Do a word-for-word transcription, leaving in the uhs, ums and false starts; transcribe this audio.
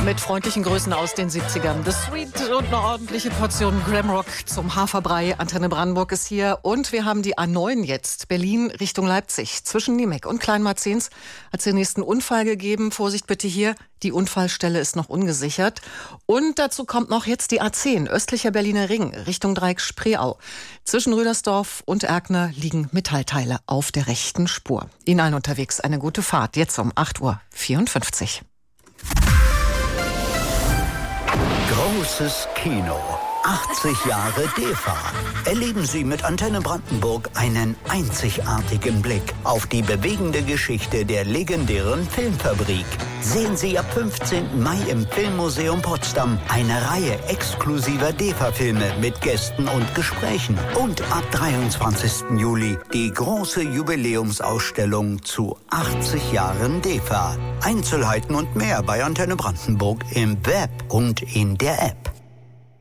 Mit freundlichen Grüßen aus den siebzigern. The Sweet und eine ordentliche Portion Glamrock zum Haferbrei. Antenne Brandenburg ist hier und wir haben die A neun jetzt. Berlin Richtung Leipzig. Zwischen Niemek und Kleinmarzens hat es den nächsten Unfall gegeben. Vorsicht bitte hier, die Unfallstelle ist noch ungesichert. Und dazu kommt noch jetzt die A zehn, östlicher Berliner Ring, Richtung Dreieck Spreeau. Zwischen Rüdersdorf und Erkner liegen Metallteile auf der rechten Spur. Ihnen allen unterwegs eine gute Fahrt. Jetzt um acht Uhr vierundfünfzig. Großes Kino. achtzig Jahre D E F A. Erleben Sie mit Antenne Brandenburg einen einzigartigen Blick auf die bewegende Geschichte der legendären Filmfabrik. Sehen Sie ab fünfzehnten Mai im Filmmuseum Potsdam eine Reihe exklusiver D E F A-Filme mit Gästen und Gesprächen. Und ab dreiundzwanzigsten Juli die große Jubiläumsausstellung zu achtzig Jahren D E F A. Einzelheiten und mehr bei Antenne Brandenburg im Web und in der App.